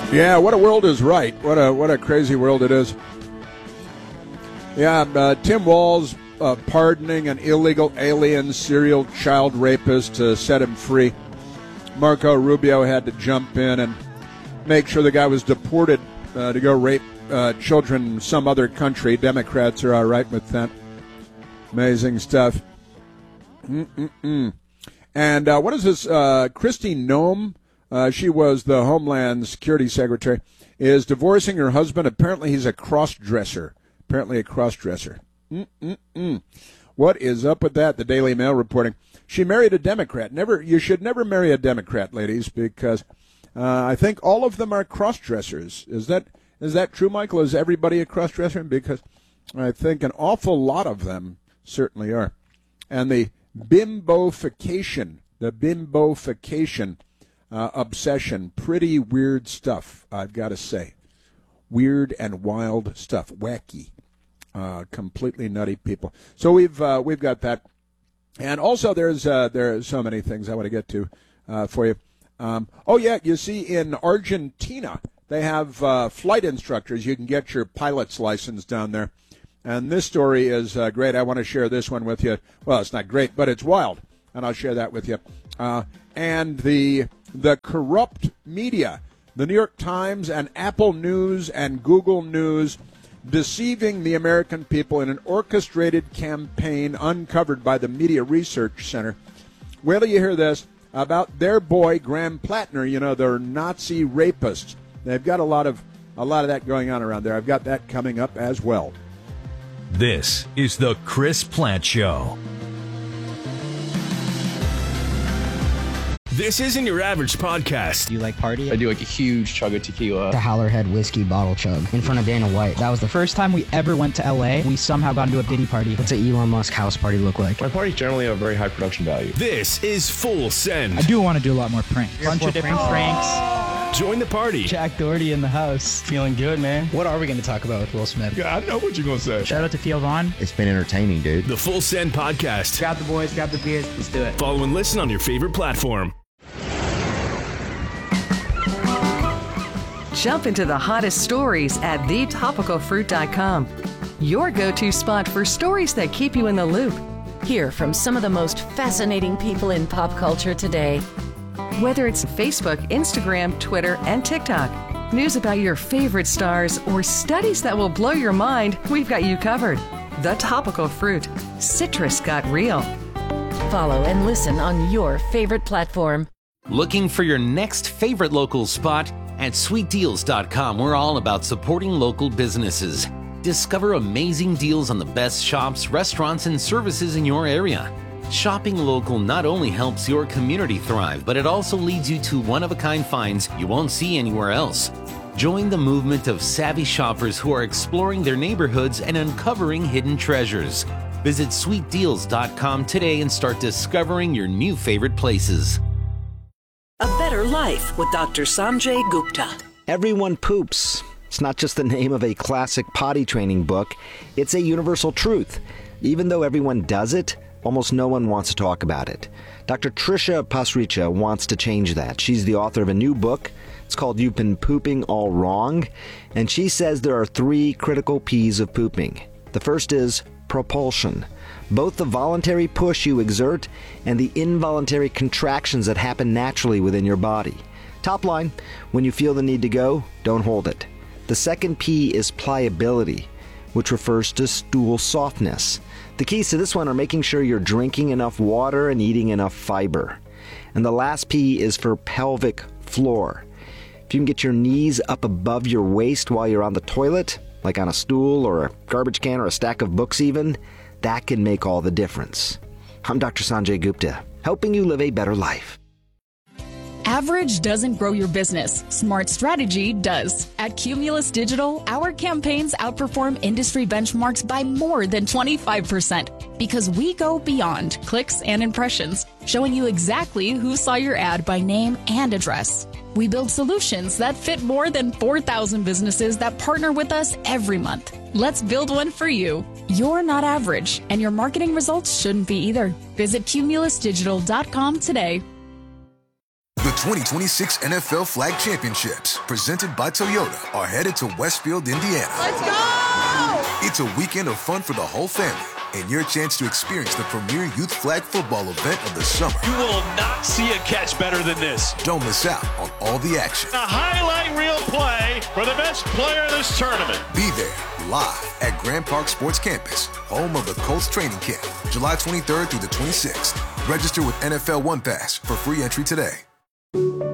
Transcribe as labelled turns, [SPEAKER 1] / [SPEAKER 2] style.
[SPEAKER 1] Yeah, what a world is right. What a crazy world it is. Yeah, Tim Walz pardoning an illegal alien serial child rapist to set him free. Marco Rubio had to jump in and make sure the guy was deported to go rape children in some other country. Democrats are all right with that. Amazing stuff. And what is this? Kristi Noem, she was the Homeland Security Secretary, is divorcing her husband. Apparently he's a cross-dresser. What is up with that? The Daily Mail reporting. She married a Democrat. You should never marry a Democrat, ladies, because I think all of them are cross-dressers. Is that true, Michael? Is everybody a cross-dresser? Because I think an awful lot of them certainly are. And the bimbofication obsession, pretty weird stuff, I've got to say. Weird and wild stuff, wacky, completely nutty people. So we've got that, and also there are so many things I want to get to for you. You see, in Argentina they have flight instructors. You can get your pilot's license down there, and this story is great. I want to share this one with you. Well, it's not great, but it's wild, and I'll share that with you. And the corrupt media, the New York Times and Apple News and Google News, deceiving the American people in an orchestrated campaign uncovered by the Media Research Center. Wait till you hear this about their boy Graham Plattner, their Nazi rapist. They've got a lot of that going on around there. I've got that coming up as well.
[SPEAKER 2] This is the Chris Plante Show. This isn't your average podcast.
[SPEAKER 3] Do you like party?
[SPEAKER 4] I do like a huge chug of tequila.
[SPEAKER 3] The Howlerhead whiskey bottle chug in front of Dana White. That was the first time we ever went to LA. We somehow got into a Diddy party. What's an Elon Musk house party look like?
[SPEAKER 4] My parties generally have very high production value.
[SPEAKER 2] This is Full Send.
[SPEAKER 5] I do want to do a lot more pranks. Bunch of different pranks.
[SPEAKER 2] Join the party.
[SPEAKER 3] Jack Doherty in the house. Feeling good, man. What are we going to talk about with Will Smith?
[SPEAKER 4] Yeah, I know what you're going to say.
[SPEAKER 5] Shout out to Theo Vaughn.
[SPEAKER 6] It's been entertaining, dude.
[SPEAKER 2] The Full Send Podcast.
[SPEAKER 5] Grab the boys, grab the beers. Let's do it.
[SPEAKER 2] Follow and listen on your favorite platform.
[SPEAKER 7] Jump into the hottest stories at thetopicalfruit.com. Your go-to spot for stories that keep you in the loop. Hear from some of the most fascinating people in pop culture today. Whether it's Facebook, Instagram, Twitter, and TikTok, news about your favorite stars, or studies that will blow your mind, we've got you covered. The Topical Fruit. Citrus got real. Follow and listen on your favorite platform.
[SPEAKER 8] Looking for your next favorite local spot? At sweetdeals.com, we're all about supporting local businesses. Discover amazing deals on the best shops, restaurants, and services in your area. Shopping local not only helps your community thrive, but it also leads you to one-of-a-kind finds you won't see anywhere else. Join the movement of savvy shoppers who are exploring their neighborhoods and uncovering hidden treasures. Visit sweetdeals.com today and start discovering your new favorite places.
[SPEAKER 9] A Better Life with Dr. Sanjay Gupta.
[SPEAKER 6] Everyone poops. It's not just the name of a classic potty training book. It's a universal truth. Even though everyone does it, almost no one wants to talk about it. Dr. Trisha Pasricha wants to change that. She's the author of a new book. It's called You've Been Pooping All Wrong. And she says there are 3 critical P's of pooping. The first is propulsion. Both the voluntary push you exert and the involuntary contractions that happen naturally within your body. Top line, when you feel the need to go, don't hold it. The second P is pliability, which refers to stool softness. The keys to this one are making sure you're drinking enough water and eating enough fiber. And the last P is for pelvic floor. If you can get your knees up above your waist while you're on the toilet, like on a stool or a garbage can or a stack of books even, that can make all the difference. I'm Dr. Sanjay Gupta, helping you live a better life.
[SPEAKER 10] Average doesn't grow your business. Smart strategy does. At Cumulus Digital, our campaigns outperform industry benchmarks by more than 25% because we go beyond clicks and impressions, showing you exactly who saw your ad by name and address. We build solutions that fit more than 4,000 businesses that partner with us every month. Let's build one for you. You're not average, and your marketing results shouldn't be either. Visit cumulusdigital.com today.
[SPEAKER 11] The 2026 NFL Flag Championships, presented by Toyota, are headed to Westfield, Indiana.
[SPEAKER 12] Let's go!
[SPEAKER 11] It's a weekend of fun for the whole family and your chance to experience the premier youth flag football event of the summer.
[SPEAKER 13] You will not see a catch better than this.
[SPEAKER 11] Don't miss out on all the action.
[SPEAKER 13] A highlight reel play for the best player in this tournament.
[SPEAKER 11] Be there live at Grand Park Sports Campus, home of the Colts training camp, July 23rd through the 26th. Register with NFL One Pass for free entry today.